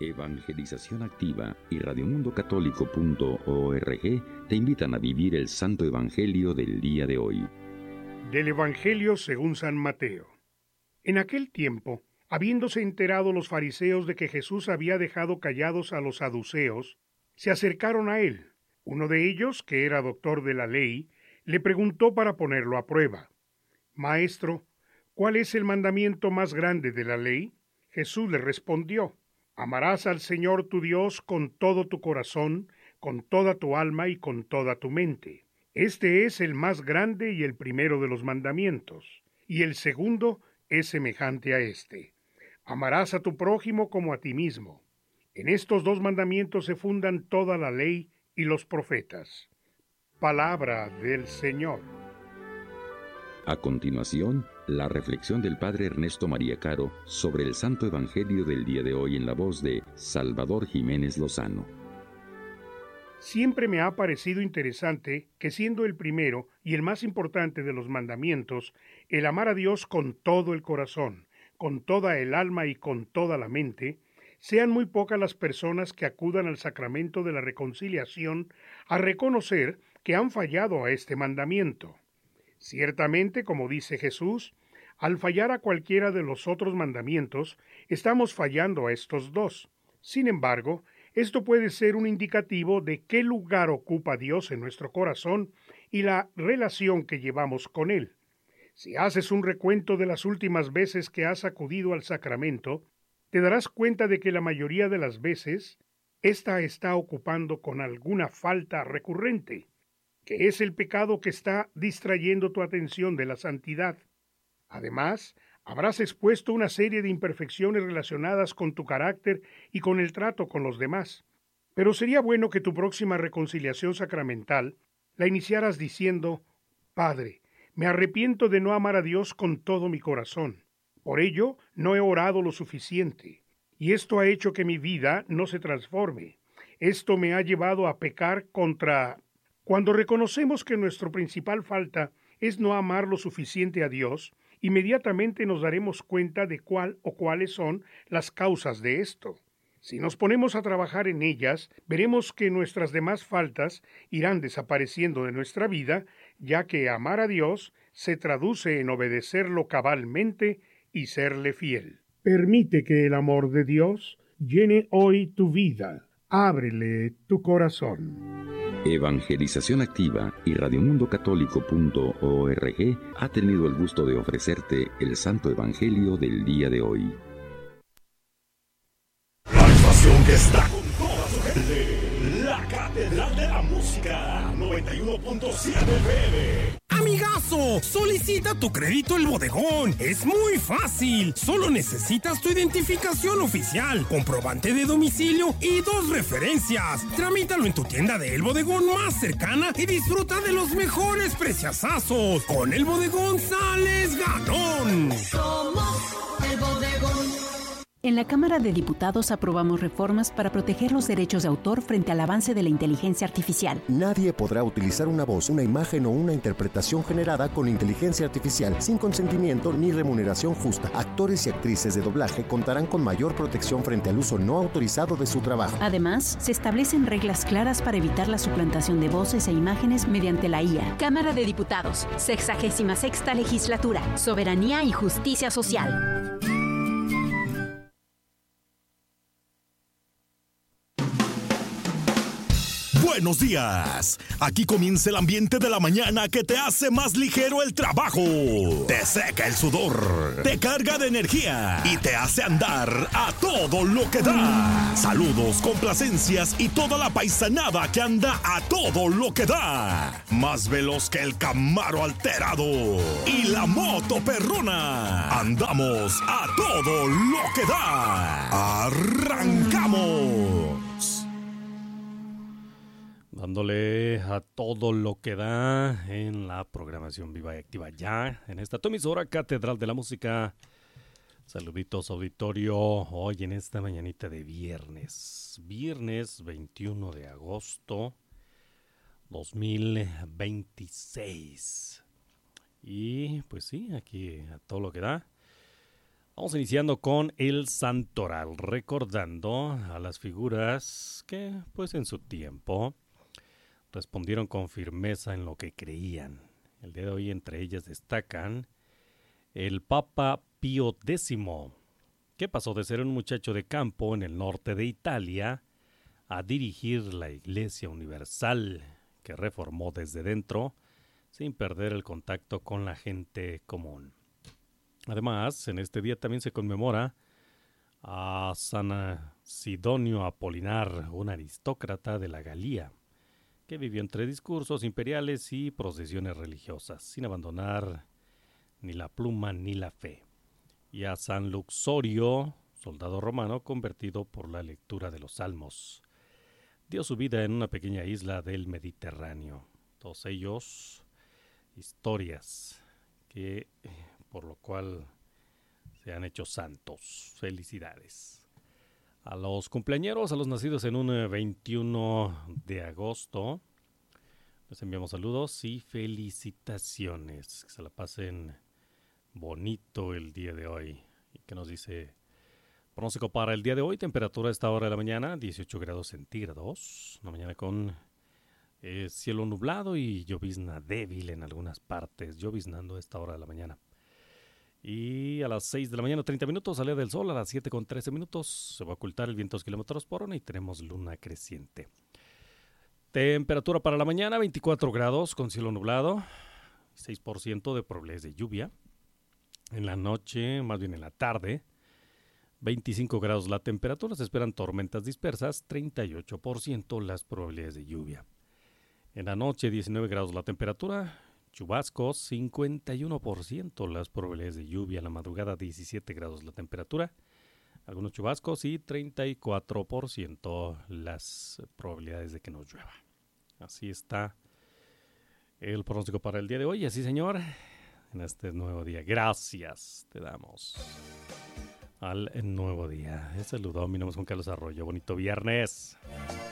Evangelización Activa y radiomundocatólico.org te invitan a vivir el Santo Evangelio del día de hoy. Del Evangelio según San Mateo. En aquel tiempo, habiéndose enterado los fariseos de que Jesús había dejado callados a los saduceos, se acercaron a él. Uno de ellos, que era doctor de la ley, le preguntó para ponerlo a prueba: Maestro, ¿cuál es el mandamiento más grande de la ley? Jesús le respondió: Amarás al Señor tu Dios con todo tu corazón, con toda tu alma y con toda tu mente. Este es el más grande y el primero de los mandamientos, y el segundo es semejante a este: amarás a tu prójimo como a ti mismo. En estos dos mandamientos se fundan toda la ley y los profetas. Palabra del Señor. A continuación, la reflexión del Padre Ernesto María Caro sobre el Santo Evangelio del día de hoy en la voz de Salvador Jiménez Lozano. Siempre me ha parecido interesante que, siendo el primero y el más importante de los mandamientos, el amar a Dios con todo el corazón, con toda el alma y con toda la mente, sean muy pocas las personas que acudan al sacramento de la reconciliación a reconocer que han fallado a este mandamiento. Ciertamente, como dice Jesús, al fallar a cualquiera de los otros mandamientos, estamos fallando a estos dos. Sin embargo, esto puede ser un indicativo de qué lugar ocupa Dios en nuestro corazón y la relación que llevamos con Él. Si haces un recuento de las últimas veces que has acudido al sacramento, te darás cuenta de que la mayoría de las veces, ésta está ocupando con alguna falta recurrente, que es el pecado que está distrayendo tu atención de la santidad. Además, habrás expuesto una serie de imperfecciones relacionadas con tu carácter y con el trato con los demás. Pero sería bueno que tu próxima reconciliación sacramental la iniciaras diciendo: Padre, me arrepiento de no amar a Dios con todo mi corazón. Por ello, no he orado lo suficiente, y esto ha hecho que mi vida no se transforme. Esto me ha llevado a pecar contra... Cuando reconocemos que nuestra principal falta es no amar lo suficiente a Dios, inmediatamente nos daremos cuenta de cuál o cuáles son las causas de esto. Si nos ponemos a trabajar en ellas, veremos que nuestras demás faltas irán desapareciendo de nuestra vida, ya que amar a Dios se traduce en obedecerlo cabalmente y serle fiel. Permite que el amor de Dios llene hoy tu vida. Ábrele tu corazón. Evangelización Activa y radiomundocatólico.org ha tenido el gusto de ofrecerte el Santo Evangelio del día de hoy. La estación que está con toda su gente, la Catedral de la Música, 91.7 FM. ¡Amigazo! Solicita tu crédito El Bodegón. Es muy fácil. Solo necesitas tu identificación oficial, comprobante de domicilio y 2 referencias. Tramítalo en tu tienda de El Bodegón más cercana y disfruta de los mejores preciazazos. Con El Bodegón sales ganón. Somos El Bodegón. En la Cámara de Diputados aprobamos reformas para proteger los derechos de autor frente al avance de la inteligencia artificial. Nadie podrá utilizar una voz, una imagen o una interpretación generada con inteligencia artificial sin consentimiento ni remuneración justa. Actores y actrices de doblaje contarán con mayor protección frente al uso no autorizado de su trabajo. Además, se establecen reglas claras para evitar la suplantación de voces e imágenes mediante la IA. Cámara de Diputados, 66ª Legislatura, Soberanía y Justicia Social. Buenos días. Aquí comienza el ambiente de la mañana que te hace más ligero el trabajo. Te seca el sudor, te carga de energía y te hace andar a todo lo que da. Saludos, complacencias y toda la paisanada que anda a todo lo que da. Más veloz que el Camaro alterado y la moto perrona. Andamos a todo lo que da. ¡Arrancamos! Dándole a todo lo que da en la programación viva y activa ya en esta tu emisora Catedral de la Música. Saluditos auditorio, hoy en esta mañanita de viernes 21 de agosto 2026. Y pues sí, aquí a todo lo que da. Vamos iniciando con el Santoral, recordando a las figuras que, pues en su tiempo, respondieron con firmeza en lo que creían. El día de hoy entre ellas destacan el Papa Pío X, que pasó de ser un muchacho de campo en el norte de Italia a dirigir la Iglesia Universal, que reformó desde dentro sin perder el contacto con la gente común. Además, en este día también se conmemora a San Sidonio Apolinar, un aristócrata de la Galia, que vivió entre discursos imperiales y procesiones religiosas, sin abandonar ni la pluma ni la fe. Y a San Luxorio, soldado romano convertido por la lectura de los Salmos. Dio su vida en una pequeña isla del Mediterráneo. Todos ellos historias que por lo cual se han hecho santos. Felicidades a los cumpleañeros, a los nacidos en un 21 de agosto. Les enviamos saludos y felicitaciones. Que se la pasen bonito el día de hoy. ¿Y qué nos dice? Pronóstico para el día de hoy, temperatura a esta hora de la mañana, 18 grados centígrados. Una mañana con cielo nublado y llovizna débil en algunas partes, lloviznando a esta hora de la mañana. Y a las 6 de la mañana, 30 minutos, sale del sol. A las 7 con 13 minutos se va a ocultar el viento 2 kilómetros por hora y tenemos luna creciente. Temperatura para la mañana, 24 grados con cielo nublado, 6% de probabilidades de lluvia. En la noche, más bien en la tarde, 25 grados la temperatura, se esperan tormentas dispersas, 38% las probabilidades de lluvia. En la noche, 19 grados la temperatura, chubascos, 51% las probabilidades de lluvia. En la madrugada, 17 grados la temperatura, algunos chubascos y 34% las probabilidades de que nos llueva. Así está el pronóstico para el día de hoy. Así, señor, en este nuevo día. Gracias, te damos al nuevo día. Les saludó, mi nombre es Juan Carlos Arroyo. Bonito viernes.